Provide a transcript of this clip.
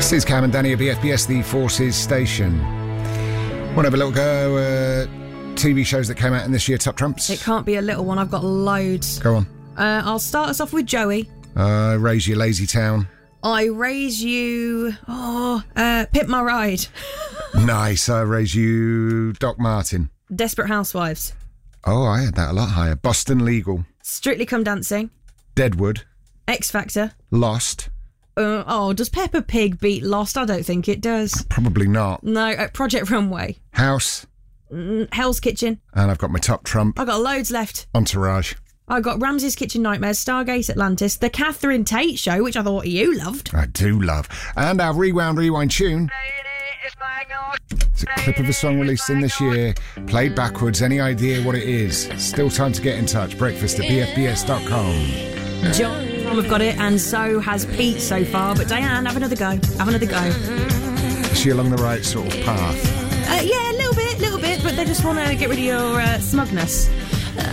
This is Cam and Danny at BFBS, the Forces station. Want to have a little go at TV shows that came out in this year, Top Trumps? It can't be a little one. I've got loads. Go on. I'll start us off with Joey. Raise You Lazy Town. I raise you... Pimp My Ride. Nice. I raise you Doc Martin. Desperate Housewives. Oh, I had that a lot higher. Boston Legal. Strictly Come Dancing. Deadwood. X Factor. Lost. Does Peppa Pig beat Lost? I don't think it does. Probably not. No, Project Runway. House. Hell's Kitchen. And I've got my top trump. I've got loads left. Entourage. I got Ramsay's Kitchen Nightmares, Stargate Atlantis, The Catherine Tate Show, which I thought you loved. I do love. And our Rewind tune. It's a clip of a song released in this year, played backwards. Any idea what it is? Still time to get in touch. Breakfast at bfbs.com. John have got it, and so has Pete so far. But Diane, have another go. Is she along the right sort of path? Yeah, a little bit. But they just want to get rid of your smugness.